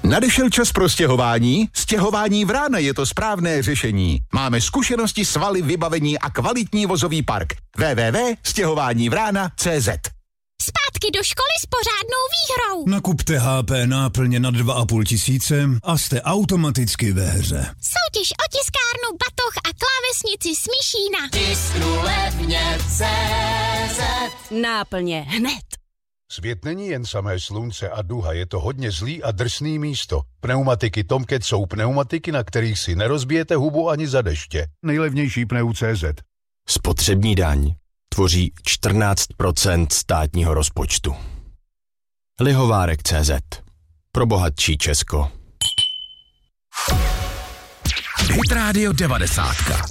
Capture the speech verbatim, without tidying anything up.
Nadešel čas pro stěhování? Stěhování Vrána je to správné řešení. Máme zkušenosti, svaly, vybavení a kvalitní vozový park. w w w tečka stěhování vrána tečka c z. Zpátky do školy s pořádnou výhrou. Nakupte H P náplně na dva a půl tisíce a jste automaticky ve hře. Soutěž o tiskárnu, batoh a klávesnici Smíšína. Tisknu levně C Z. Náplně hned. Svět není jen samé slunce a duha, je to hodně zlý a drsný místo. Pneumatiky Tomcat jsou pneumatiky, na kterých si nerozbijete hubu ani za deště. Nejlevnější pneu tečka cé zet. Spotřební daň tvoří čtrnáct procent státního rozpočtu. Lihovárek tečka cé zet. Pro bohatší Česko. Hit Radio devadesát.